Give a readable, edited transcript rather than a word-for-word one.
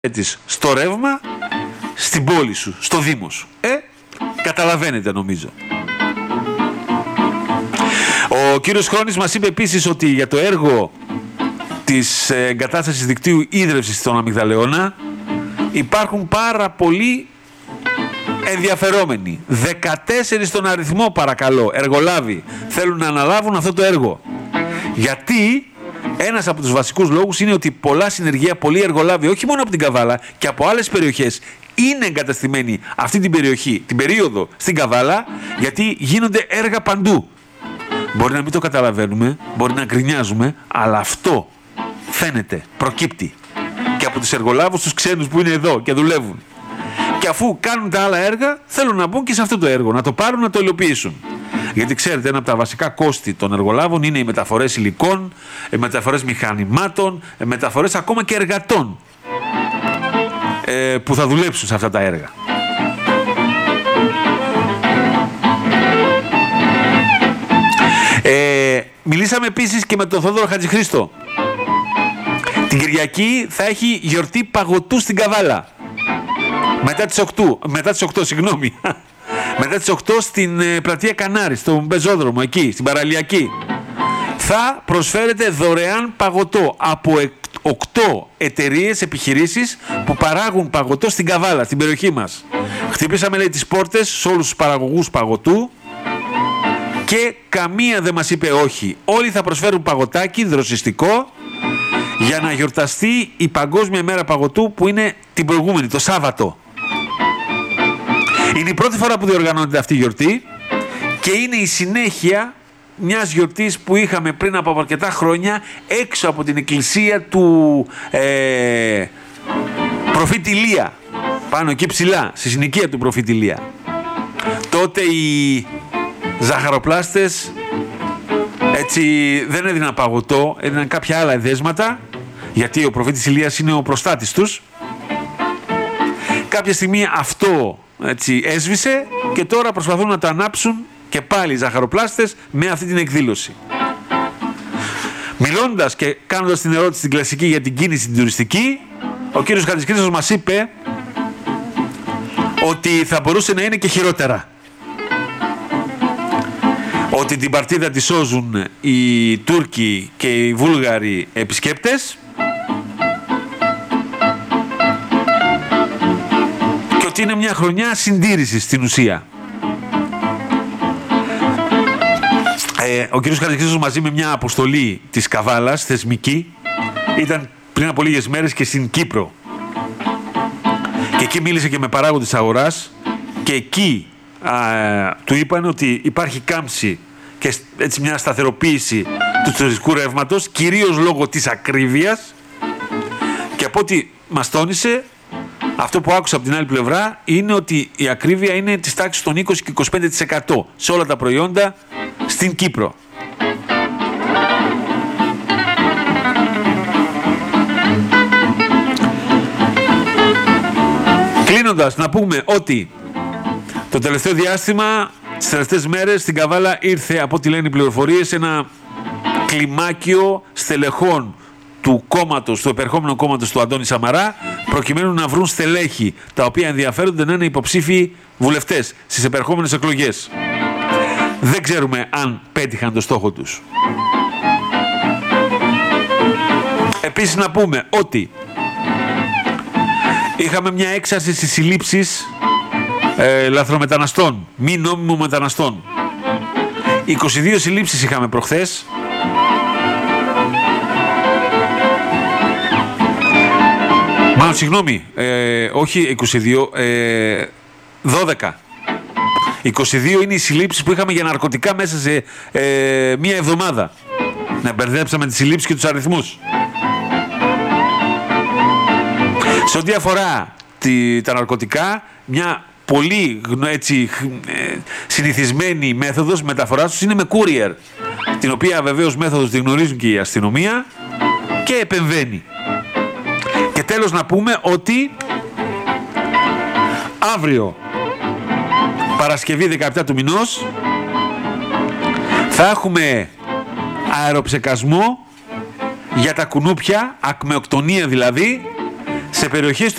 της στο ρεύμα, στην πόλη σου, στο Δήμο σου. Καταλαβαίνετε νομίζω. Ο κύριος Χρόνης μας είπε επίσης ότι για το έργο της εγκατάστασης δικτύου ίδρευσης στον Αμυγδαλεώνα υπάρχουν πάρα πολλοί ενδιαφερόμενοι. 14 στον αριθμό, παρακαλώ, εργολάβοι θέλουν να αναλάβουν αυτό το έργο. Γιατί ένας από τους βασικούς λόγους είναι ότι πολλά συνεργεία, πολλοί εργολάβοι, όχι μόνο από την Καβάλα και από άλλες περιοχές, είναι εγκαταστημένοι αυτή την περιοχή, την περίοδο στην Καβάλα, γιατί γίνονται έργα παντού. Μπορεί να μην το καταλαβαίνουμε, μπορεί να γκρινιάζουμε, αλλά αυτό φαίνεται, προκύπτει και από τους εργολάβους, τους ξένους που είναι εδώ και δουλεύουν. Και αφού κάνουν τα άλλα έργα, θέλουν να μπουν και σε αυτό το έργο, να το πάρουν, να το υλοποιήσουν. Γιατί ξέρετε, ένα από τα βασικά κόστη των εργολάβων είναι οι μεταφορές υλικών, οι μεταφορές μηχανημάτων, οι μεταφορές ακόμα και εργατών που θα δουλέψουν σε αυτά τα έργα. Μιλήσαμε επίσης και με τον Θόδωρο Χατζηχρήστο. Την Κυριακή θα έχει γιορτή παγωτού στην Καβάλα. Μετά τις 8, συγγνώμη. Μετά τις 8 στην πλατεία Κανάρη, στον πεζόδρομο εκεί, στην παραλιακή. Θα προσφέρεται δωρεάν παγωτό από 8 εταιρείες, επιχειρήσεις που παράγουν παγωτό στην Καβάλα, στην περιοχή μας. Χτυπήσαμε, λέει, τις πόρτες σε όλους τους παραγωγούς παγωτού και καμία δεν μας είπε όχι. Όλοι θα προσφέρουν παγωτάκι δροσιστικό για να γιορταστεί η Παγκόσμια Μέρα Παγωτού που είναι την προηγούμενη, το Σάββατο. Είναι η πρώτη φορά που διοργανώνεται αυτή η γιορτή και είναι η συνέχεια μιας γιορτής που είχαμε πριν από αρκετά χρόνια έξω από την εκκλησία του προφήτη Ηλία, πάνω εκεί ψηλά, στη συνοικία του προφήτη Ηλία. Τότε οι ζαχαροπλάστες έτσι δεν έδιναν παγωτό, έδιναν κάποια άλλα εδέσματα, γιατί ο προφήτης Ηλίας είναι ο προστάτης τους. Κάποια στιγμή αυτό έτσι έσβησε και τώρα προσπαθούν να το ανάψουν και πάλι οι ζαχαροπλάστες με αυτή την εκδήλωση. Μιλώντας και κάνοντας την ερώτηση την κλασική για την κίνηση την τουριστική, ο κύριος Χατζηχρήστος μας είπε ότι θα μπορούσε να είναι και χειρότερα. Ότι την παρτίδα τη σώζουν οι Τούρκοι και οι Βούλγαροι επισκέπτες και ότι είναι μια χρονιά συντήρησης στην ουσία. Ο κ. Χατζηχρήστος μαζί με μια αποστολή της Καβάλας, θεσμική, ήταν πριν από λίγες μέρες και στην Κύπρο. Και εκεί μίλησε και με παράγοντες της αγοράς και εκεί του είπαν ότι υπάρχει κάμψη και έτσι μια σταθεροποίηση του τουριστικού ρεύματος, κυρίως λόγω της ακρίβειας, και από ό,τι μας τόνισε, αυτό που άκουσα από την άλλη πλευρά είναι ότι η ακρίβεια είναι της τάξης των 20 και 25% σε όλα τα προϊόντα στην Κύπρο. Κλείνοντας, να πούμε ότι το τελευταίο διάστημα, τις τελευταίες μέρες, στην Καβάλα ήρθε, από ό,τι λένε οι πληροφορίες, ένα κλιμάκιο στελεχών του κόμματος, του επερχόμενου κόμματος του Αντώνη Σαμαρά, προκειμένου να βρουν στελέχη τα οποία ενδιαφέρονται να είναι υποψήφιοι βουλευτές στις επερχόμενες εκλογές. Δεν ξέρουμε αν πέτυχαν το στόχο τους. Επίσης να πούμε ότι είχαμε μια έξαρση στις συλλήψεις λαθρομεταναστών, μη νόμιμων μεταναστών. 22 συλλήψεις είχαμε προχθές. Μάλλον, συγγνώμη, όχι 22, 12. 22 είναι οι συλλήψεις που είχαμε για ναρκωτικά μέσα σε μία εβδομάδα. Να μπερδέψαμε τις συλλήψεις και τους αριθμούς. Σε ό,τι αφορά τα ναρκωτικά, μια πολύ έτσι, συνηθισμένη μέθοδος μεταφοράς τους είναι με courier, την οποία βεβαίως μέθοδος τη γνωρίζουν και η αστυνομία και επεμβαίνει. Και τέλος να πούμε ότι αύριο, Παρασκευή 17 του μηνός, θα έχουμε αεροψεκασμό για τα κουνούπια, ακμεοκτονία δηλαδή, σε περιοχές